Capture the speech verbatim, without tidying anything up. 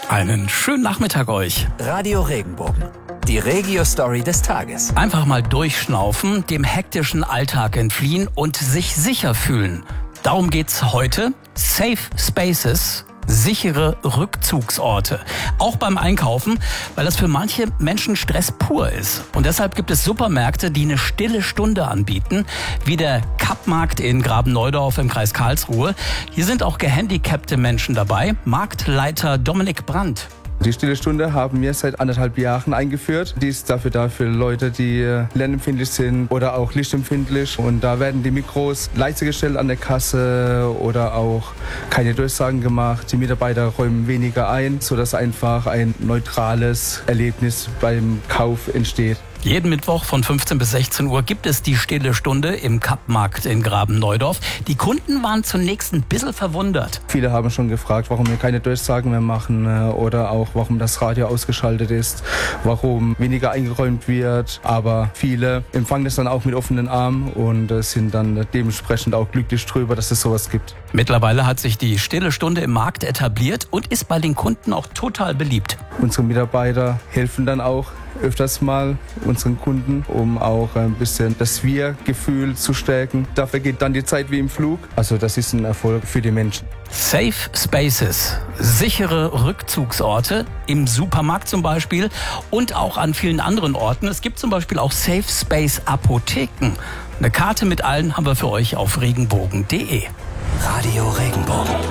Einen schönen Nachmittag euch. Radio Regenbogen. Die Regio-Story des Tages. Einfach mal durchschnaufen, dem hektischen Alltag entfliehen und sich sicher fühlen. Darum geht's heute. Safe Spaces. Sichere Rückzugsorte. Auch beim Einkaufen, weil das für manche Menschen Stress pur ist. Und deshalb gibt es Supermärkte, die eine stille Stunde anbieten, wie der Kappmarkt in Graben-Neudorf im Kreis Karlsruhe. Hier sind auch gehandicapte Menschen dabei. Marktleiter Dominik Brandt. Die Stille Stunde haben wir seit anderthalb Jahren eingeführt. Die ist dafür da für Leute, die lernempfindlich sind oder auch lichtempfindlich. Und da werden die Mikros leise gestellt an der Kasse oder auch keine Durchsagen gemacht. Die Mitarbeiter räumen weniger ein, sodass einfach ein neutrales Erlebnis beim Kauf entsteht. Jeden Mittwoch von fünfzehn bis sechzehn Uhr gibt es die Stille Stunde im Kappmarkt in Graben-Neudorf. Die Kunden waren zunächst ein bisschen verwundert. Viele haben schon gefragt, warum wir keine Durchsagen mehr machen oder auch warum das Radio ausgeschaltet ist, warum weniger eingeräumt wird. Aber viele empfangen das dann auch mit offenen Armen und sind dann dementsprechend auch glücklich drüber, dass es sowas gibt. Mittlerweile hat sich die Stille Stunde im Markt etabliert und ist bei den Kunden auch total beliebt. Unsere Mitarbeiter helfen dann auch öfters mal unseren Kunden, um auch ein bisschen das Wir-Gefühl zu stärken. Dafür geht dann die Zeit wie im Flug. Also das ist ein Erfolg für die Menschen. Safe Spaces, sichere Rückzugsorte, im Supermarkt zum Beispiel und auch an vielen anderen Orten. Es gibt zum Beispiel auch Safe Space Apotheken. Eine Karte mit allen haben wir für euch auf regenbogen punkt de. Radio Regenbogen.